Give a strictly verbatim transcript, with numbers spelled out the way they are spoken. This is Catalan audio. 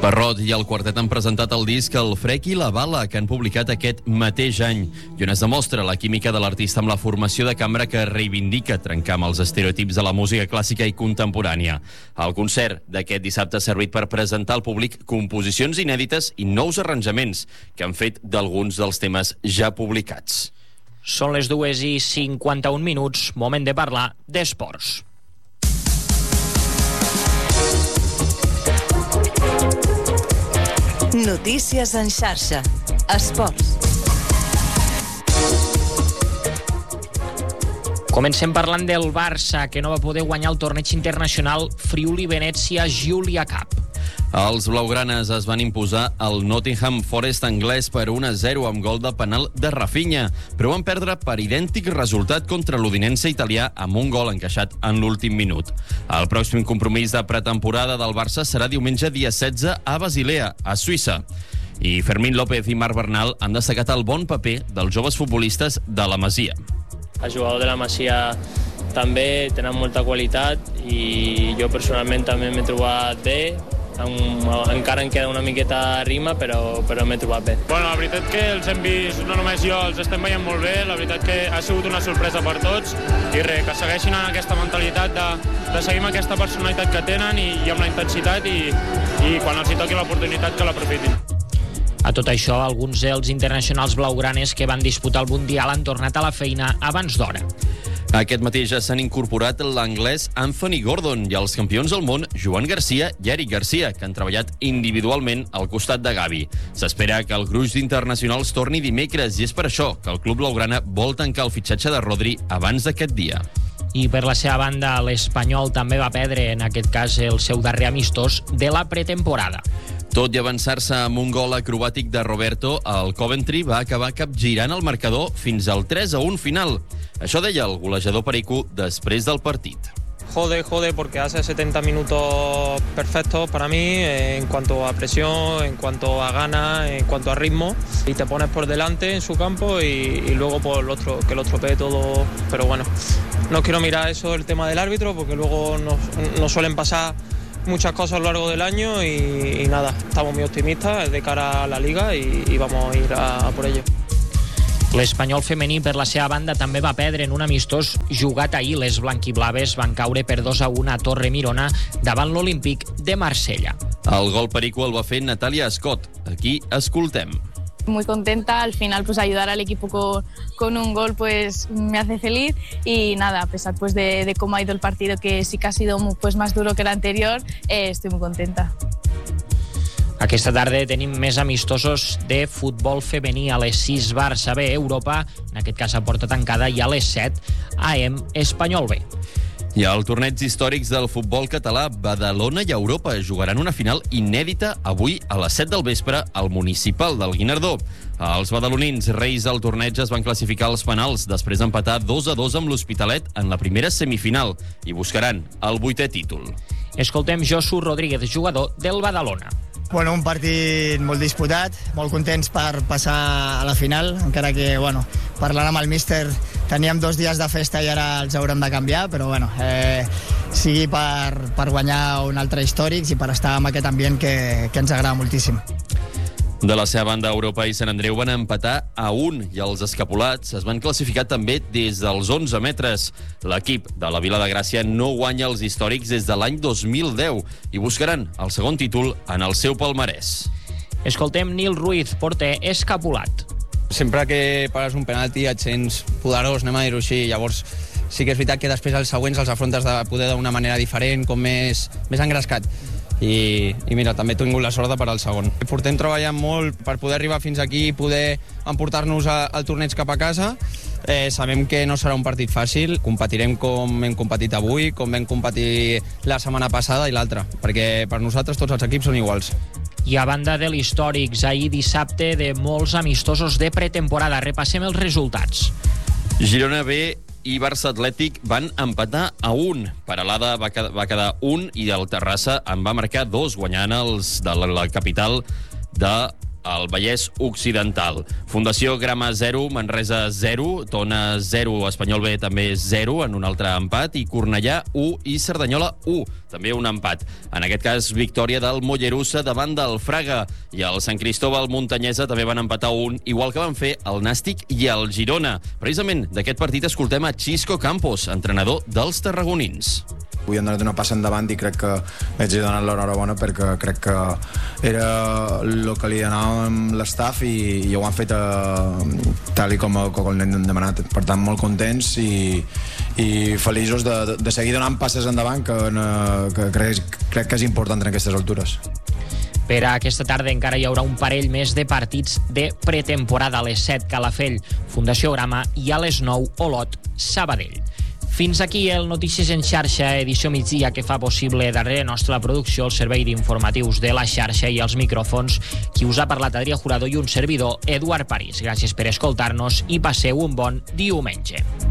Parrot i el quartet han presentat el disc El Frec i la Bala, que han publicat aquest mateix any, i on es demostra la química de l'artista amb la formació de cambra que reivindica trencar amb els estereotips de la música clàssica i contemporània. El concert d'aquest dissabte ha servit per presentar al públic composicions inèdites i nous arranjaments que han fet d'alguns dels temes ja publicats. Són les dues i cinquanta-un minuts, moment de parlar d'esports. Notícies en xarxa. Esports. Comencem parlant del Barça, que no va poder guanyar el torneig internacional Friuli-Venezia Giulia Cup. Els blaugranes es van imposar al Nottingham Forest anglès per un a zero amb gol de penal de Rafinha, però van perdre per idèntic resultat contra l'Udinese italià amb un gol encaixat en l'últim minut. El pròxim compromís de pretemporada del Barça serà diumenge dia setze a Basilea, a Suïssa. I Fermín López i Marc Bernal han destacat el bon paper dels joves futbolistes de la Masia. Els jugadors de la Masia també tenen molta qualitat i jo personalment també m'he trobat bé. Encara em queda una miqueta de rima, però, però m'he trobat bé. Bueno, la veritat que els hem vist, no només jo, els estem veient molt bé. La veritat que ha sigut una sorpresa per tots i res, que segueixin en aquesta mentalitat de, de seguir amb aquesta personalitat que tenen i, i amb la intensitat i, i quan els hi toqui l'oportunitat que l'aprofitin. A tot això, alguns dels internacionals blaugranes que van disputar el Mundial han tornat a la feina abans d'hora. Aquest matí ja s'han incorporat l'anglès Anthony Gordon i els campions del món Joan Garcia i Eric Garcia, que han treballat individualment al costat de Gavi. S'espera que el gruix d'internacionals torni dimecres i és per això que el club blaugrana vol tancar el fitxatge de Rodri abans d'aquest dia. I per la seva banda, l'Espanyol també va perdre, en aquest cas, el seu darrer amistós de la pretemporada. Tot i avançar-se amb un gol acrobàtic de Roberto, el Coventry va acabar capgirant el marcador fins al tres a un final. Això deia el golejador perico després del partit. Jode, jode, porque hace setenta minutos perfectos para mí en cuanto a presión, en cuanto a ganas, en cuanto a ritmo. Y te pones por delante en su campo y, y luego por el otro, que lo estropee todo. Pero bueno, no quiero mirar eso el tema del árbitro porque luego nos, nos suelen pasar muchas cosas a lo largo del año y, y nada, estamos muy optimistas de cara a la Liga y, y vamos a ir a, a por ello. L'Espanyol femení, per la seva banda, també va perdre en un amistós jugat ahir. Les blanquiblaves van caure per dos a un a Torre Mirona davant l'Olímpic de Marsella. El gol perico el va fer Natalia Scott. Aquí escoltem. Muy contenta, al final pues ayudar al equipo con, con un gol pues me hace feliz y nada, a pesar pues de, de cómo ha ido el partido, que sí que ha sido pues más duro que el anterior, eh, estoy muy contenta. Aquesta tarda tenim més amistosos de futbol femení. A les sis Barça B Europa, en aquest cas a porta tancada, i a les set A M Espanyol B. I al torneig històrics del futbol català, Badalona i Europa jugaran una final inèdita avui a les set del vespre al Municipal del Guinardó. Els badalonins, reis del torneig, es van classificar als penals després d'empatar dos a dos amb l'Hospitalet en la primera semifinal i buscaran el vuitè títol. Escoltem Josu Rodríguez, jugador del Badalona. Bueno, un partit molt disputat, molt contents per passar a la final, encara que, bueno, parlant amb el míster, teníem dos dies de festa i ara els haurem de canviar, però, bueno, eh, sigui per, per guanyar un altre històric i per estar en aquest ambient que, que ens agrada moltíssim. De la seva banda, Europa i Sant Andreu van empatar a un i els escapulats es van classificar també des dels onze metres. L'equip de la Vila de Gràcia no guanya els històrics des de l'any dos mil deu i buscaran el segon títol en el seu palmarès. Escoltem Nil Ruiz, porter escapulat. Sempre que pares un penalti et sents poderós, anem a dir-ho així, llavors sí que és veritat que després els següents els afrontes de poder d'una manera diferent, com més, més engrescat. I, i mira, també he tingut la sort de parar el segon. Portem treballant molt per poder arribar fins aquí i poder emportar-nos al torneig cap a casa. Eh, sabem que no serà un partit fàcil, competirem com hem competit avui, com vam competir la setmana passada i l'altra, perquè per nosaltres tots els equips són iguals. I a banda de l'històrics, ahir dissabte de molts amistosos de pretemporada. Repassem els resultats. Girona B i Barça Atlètic van empatar a un. Peralada va quedar, va quedar un i el Terrassa en va marcar dos, guanyant els de la, la capital de al Vallès Occidental. Fundació Grama zero, Manresa zero, Tona zero, Espanyol B també zero en un altre empat, i Cornellà u i Cerdanyola u, també un empat. En aquest cas, victòria del Mollerussa davant del Fraga, i el Sant Cristóbal Muntanyesa també van empatar un, igual que van fer el Nàstic i el Girona. Precisament d'aquest partit escoltem a Xisco Campos, entrenador dels tarragonins. Avui han donat una passa endavant i crec que haig de donar l'enhorabona perquè crec que era el que li donàvem l'estaf i, i ho han fet eh, tal i com, com l'hem demanat. Per tant, molt contents i, i feliços de, de seguir donant passes endavant que, que crec, crec que és important en aquestes altures. Per a aquesta tarda encara hi haurà un parell més de partits de pretemporada. A les set, Calafell, Fundació Grama, i a les nou, Olot, Sabadell. Fins aquí el Notícies en xarxa, edició migdia, que fa possible darrere nostra la producció, el servei d'informatius de la xarxa i els micròfons. Qui us ha parlat, Adrià Jurado, i un servidor, Eduard París. Gràcies per escoltar-nos i passeu un bon diumenge.